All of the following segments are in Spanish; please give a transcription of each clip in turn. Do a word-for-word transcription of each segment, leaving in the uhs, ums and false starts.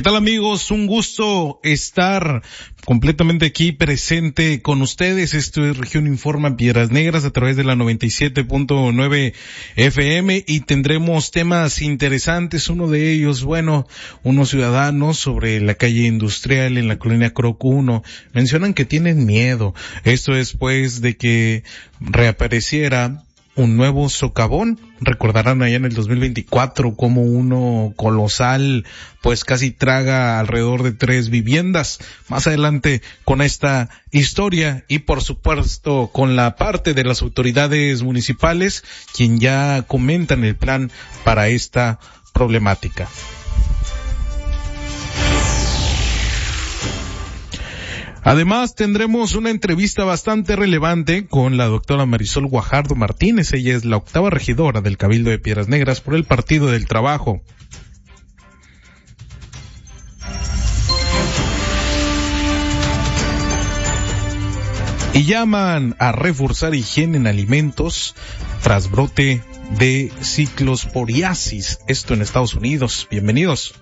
tal, amigos? Un gusto estar completamente aquí presente con ustedes. Esto es Región Informa Piedras Negras a través de la noventa y siete punto nueve F M y tendremos temas interesantes. Uno de ellos, bueno, unos ciudadanos sobre la calle industrial en la colonia Croc uno mencionan que tienen miedo. Esto después de que reapareciera un nuevo socavón. Recordarán allá en el dos mil veinticuatro como uno colosal pues casi traga alrededor de tres viviendas. Más adelante con esta historia y por supuesto con la parte de las autoridades municipales, quien ya comentan el plan para esta problemática. Además, tendremos una entrevista bastante relevante con la doctora Marisol Guajardo Martínez. Ella es la octava regidora del Cabildo de Piedras Negras por el Partido del Trabajo. Y llaman a reforzar higiene en alimentos tras brote de ciclosporiasis. Esto en Estados Unidos. Bienvenidos.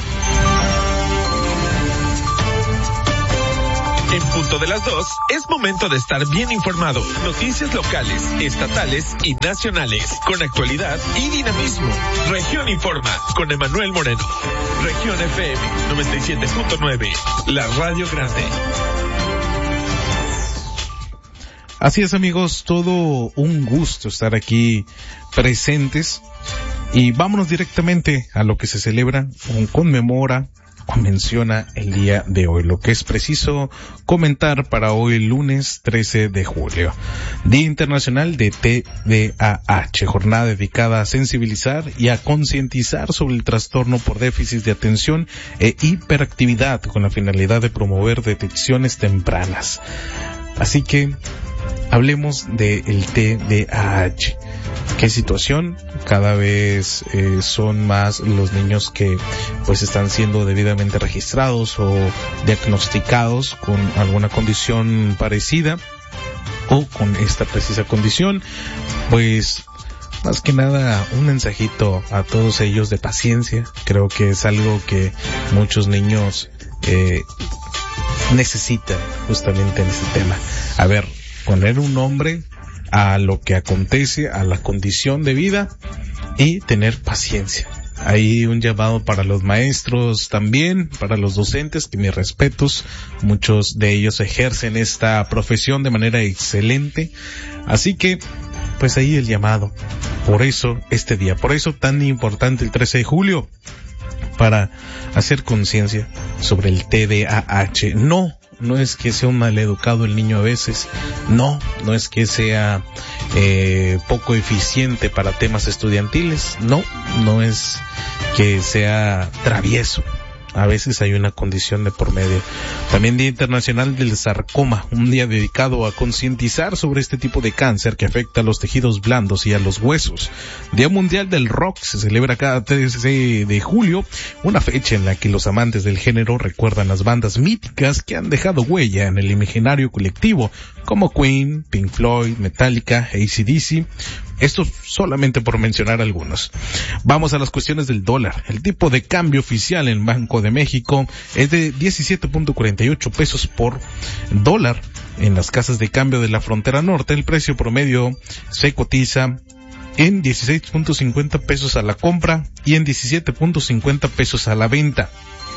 En punto de las dos, es momento de estar bien informado. Noticias locales, estatales y nacionales, con actualidad y dinamismo. Región Informa, con Emanuel Moreno. Región F M noventa y siete punto nueve, la radio grande. Así es, amigos, todo un gusto estar aquí presentes. Y vámonos directamente a lo que se celebra, conmemora, o menciona el día de hoy, lo que es preciso comentar para hoy lunes trece de julio. Día Internacional de T D A H, jornada dedicada a sensibilizar y a concientizar sobre el trastorno por déficit de atención e hiperactividad con la finalidad de promover detecciones tempranas. Así que hablemos del T D A H. ¿Qué situación? Cada vez eh, son más los niños que pues están siendo debidamente registrados o diagnosticados con alguna condición parecida o con esta precisa condición. Pues más que nada un mensajito a todos ellos de paciencia. Creo que es algo que muchos niños eh, necesitan justamente en este tema. A ver, poner un nombre a lo que acontece, a la condición de vida y tener paciencia. Hay un llamado para los maestros también, para los docentes, que mis respetos, muchos de ellos ejercen esta profesión de manera excelente. Así que, pues ahí el llamado. Por eso este día, por eso tan importante el trece de julio, para hacer conciencia sobre el T D A H. No, no es que sea un maleducado el niño a veces, no, no es que sea eh, poco eficiente para temas estudiantiles, no, no es que sea travieso. A veces hay una condición de por medio. También Día Internacional del Sarcoma, un día dedicado a concientizar sobre este tipo de cáncer que afecta a los tejidos blandos y a los huesos. Día Mundial del Rock se celebra cada trece de julio, una fecha en la que los amantes del género recuerdan las bandas míticas que han dejado huella en el imaginario colectivo, como Queen, Pink Floyd, Metallica, A C D C. Esto solamente por mencionar algunos. Vamos a las cuestiones del dólar. El tipo de cambio oficial en Banco de México es de diecisiete punto cuarenta y ocho pesos por dólar. En las casas de cambio de la frontera norte, el precio promedio se cotiza en dieciséis punto cincuenta pesos a la compra y en diecisiete punto cincuenta pesos a la venta.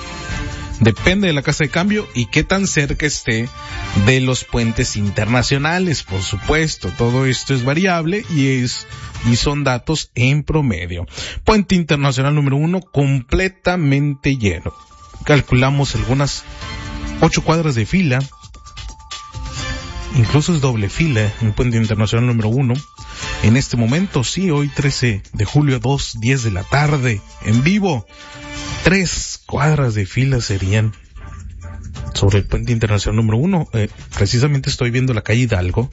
Depende de la casa de cambio y qué tan cerca esté de los puentes internacionales, por supuesto. Todo esto es variable y es y son datos en promedio. Puente internacional número uno completamente lleno. Calculamos algunas ocho cuadras de fila. Incluso es doble fila en puente internacional número uno. En este momento, sí, hoy trece de julio, dos diez de la tarde, en vivo. Tres cuadras de fila serían sobre el puente internacional número uno. Eh, precisamente estoy viendo la calle Hidalgo,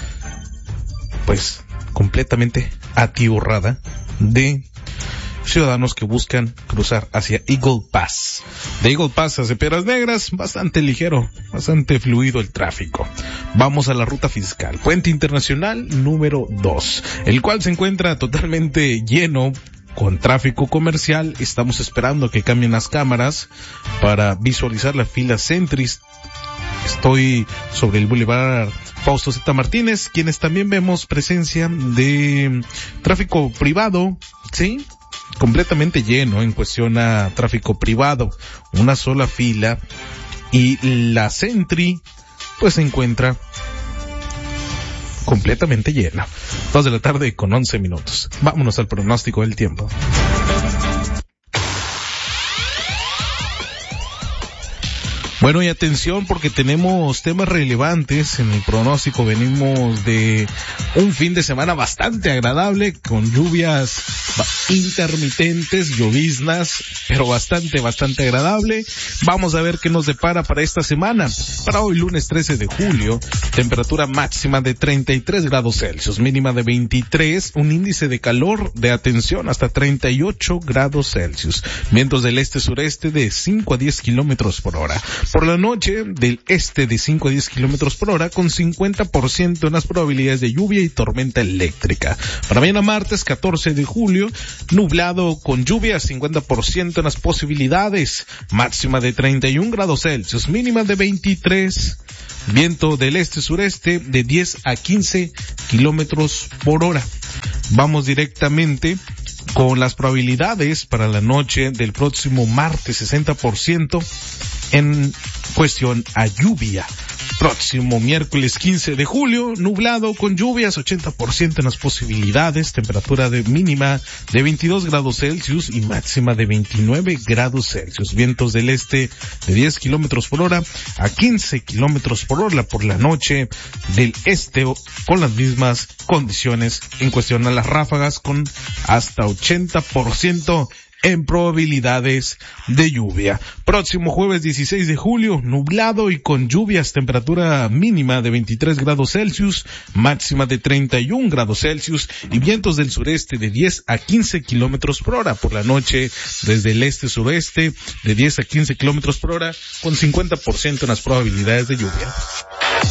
pues completamente atiborrada de ciudadanos que buscan cruzar hacia Eagle Pass. De Eagle Pass hacia Piedras Negras, bastante ligero, bastante fluido el tráfico. Vamos a la ruta fiscal, puente internacional número dos, el cual se encuentra totalmente lleno con tráfico comercial. Estamos esperando que cambien las cámaras para visualizar la fila Centris. Estoy sobre el Boulevard Fausto Z. Martínez, quienes también vemos presencia de tráfico privado, ¿sí? Completamente lleno en cuestión a tráfico privado, una sola fila, y la Centri pues se encuentra completamente llena. Dos de la tarde con once minutos. Vámonos al pronóstico del tiempo. Bueno, y atención porque tenemos temas relevantes en el pronóstico. Venimos de un fin de semana bastante agradable con lluvias intermitentes, lloviznas, pero bastante, bastante agradable. Vamos a ver qué nos depara para esta semana. Para hoy, lunes trece de julio, temperatura máxima de treinta y tres grados Celsius, mínima de veintitrés, un índice de calor de, atención, hasta treinta y ocho grados Celsius. Vientos del este-sureste de cinco a diez kilómetros por hora. Por la noche, del este de cinco a diez kilómetros por hora, con cincuenta por ciento en las probabilidades de lluvia y tormenta eléctrica. Para mañana martes catorce de julio, nublado con lluvia, cincuenta por ciento en las posibilidades, máxima de treinta y un grados Celsius, mínima de veintitrés. Viento del este-sureste de diez a quince kilómetros por hora. Vamos directamente con las probabilidades para la noche del próximo martes, sesenta por ciento en cuestión a lluvia. Próximo miércoles quince de julio, nublado con lluvias, ochenta por ciento en las posibilidades, temperatura de mínima de veintidós grados Celsius y máxima de veintinueve grados Celsius. Vientos del este de diez kilómetros por hora a quince kilómetros por hora por la noche, del este con las mismas condiciones en cuestión a las ráfagas, con hasta ochenta por ciento en probabilidades de lluvia. Próximo jueves dieciséis de julio, nublado y con lluvias, temperatura mínima de veintitrés grados Celsius, máxima de treinta y un grados Celsius y vientos del sureste de diez a quince kilómetros por hora. Por la noche, desde el este-sureste de diez a quince kilómetros por hora, con cincuenta por ciento en las probabilidades de lluvia.